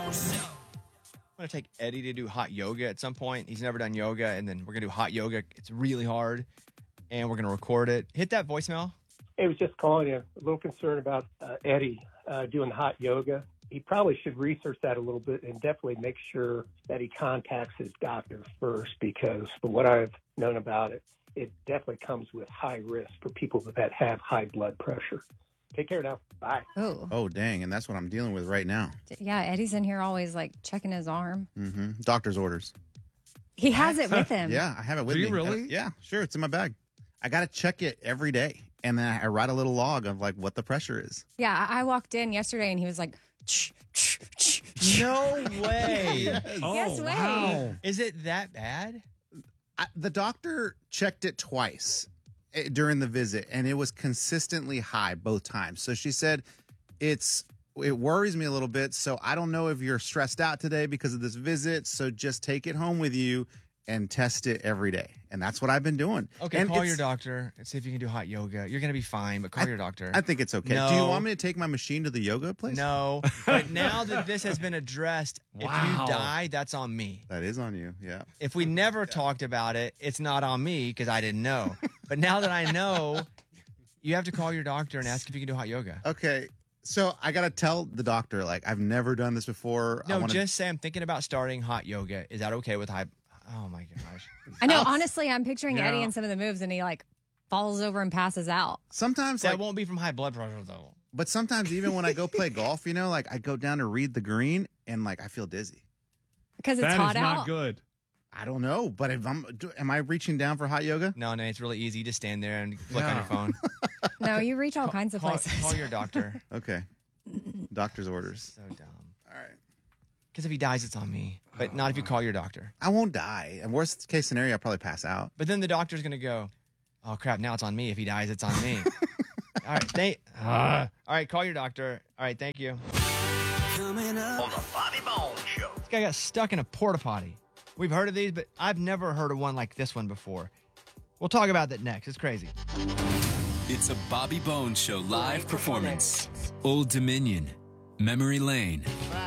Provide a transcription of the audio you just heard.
I'm going to take Eddie to do hot yoga at some point. He's never done yoga, and then we're going to do hot yoga. It's really hard, and we're going to record it. Hit that voicemail. I was just calling you. A little concerned about Eddie doing hot yoga. He probably should research that a little bit and definitely make sure that he contacts his doctor first, because from what I've known about it, it definitely comes with high risk for people that have high blood pressure. Take care now. Bye. Oh, dang. And that's what I'm dealing with right now. Yeah, Eddie's in here always like checking his arm. Mm-hmm. Doctor's orders. He has it with him. Yeah, I have it with Do me. you really? Yeah, sure. It's in my bag. I got to check it every day. And then I write a little log of like what the pressure is. Yeah, I walked in yesterday and he was like, No way. Yes, way. Wow. Is it that bad? The doctor checked it twice during the visit, and it was consistently high both times. So she said, it worries me a little bit. So I don't know if you're stressed out today because of this visit. So just take it home with you and test it every day. And that's what I've been doing. Okay, and call your doctor and see if you can do hot yoga. You're going to be fine, but call your doctor. I think it's okay. No. Do you want me to take my machine to the yoga place? No, but now that this has been addressed, if you Wow. die, that's on me. That is on you, yeah. If we never talked about it, it's not on me because I didn't know. But now that I know, you have to call your doctor and ask if you can do hot yoga. Okay, so I got to tell the doctor, like, I've never done this before. No, just say I'm thinking about starting hot yoga. Is that okay with high? Oh my gosh. I know, honestly, I'm picturing Yeah. Eddie in some of the moves and he like falls over and passes out. Sometimes, That like, won't be from high blood pressure though. but sometimes even when I go play golf, you know, like I go down to read the green and like I feel dizzy. Because it's That hot is not out. good. I don't know, but if am I reaching down for hot yoga? No, it's really easy. You just stand there and click on Yeah. your phone. No, you reach all kinds of places. Call your doctor. Okay. Doctor's orders. So dumb. All right. Because if he dies, it's on me. But not if you call your doctor. I won't die. And worst case scenario, I'll probably pass out. But then the doctor's going to go, oh, crap, now it's on me. If he dies, it's on me. All right. All right, call your doctor. All right, thank you. Coming up on the Bobby Bones Show. This guy got stuck in a porta potty. We've heard of these, but I've never heard of one like this one before. We'll talk about that next. It's crazy. It's a Bobby Bones Show live performance. Old Dominion, Memory Lane.